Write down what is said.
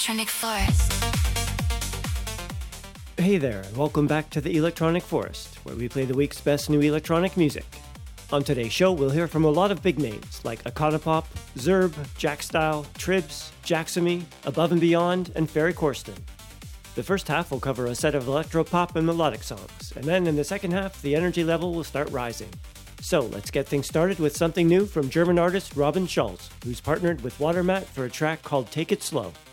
Electronic Forest. Hey there, and welcome back to the Electronic Forest, where we play the week's best new electronic music. On today's show, we'll hear from a lot of big names like Econopop, Zerb, Jackstyle, Tribs, Jacksamy, Above and Beyond, and Ferry Corsten. The first half will cover a set of electro-pop and melodic songs, and then in the second half, the energy level will start rising. So let's get things started with something new from German artist Robin Schulz, who's partnered with Watermat for a track called Take It Slow.